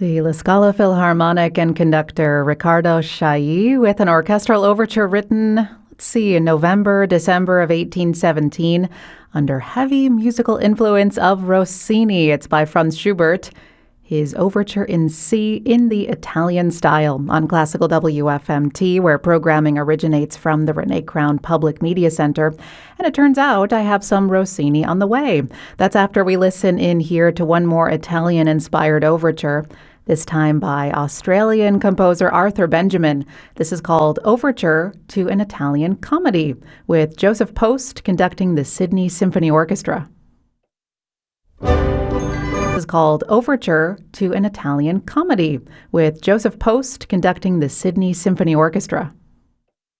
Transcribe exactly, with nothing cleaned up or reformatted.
The La Scala Philharmonic and conductor Riccardo Chailly with an orchestral overture written, let's see, in November, December of eighteen seventeen, under heavy musical influence of Rossini. It's by Franz Schubert. His overture in C in the Italian style on Classical W F M T, where programming originates from the Renee Crown Public Media Center. And it turns out I have some Rossini on the way. That's after we listen in here to one more Italian-inspired overture, this time by Australian composer Arthur Benjamin. This is called Overture to an Italian Comedy, with Joseph Post conducting the Sydney Symphony Orchestra. Is called Overture to an Italian Comedy, with Joseph Post conducting the Sydney Symphony Orchestra.